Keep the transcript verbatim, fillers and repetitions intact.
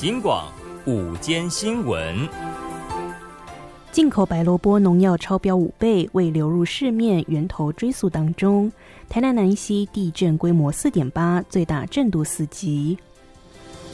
警广午间新闻。 进口白萝卜农药超标五倍，未流入市面，源头追溯当中。台南南溪地震规模四点八，最大震度四级。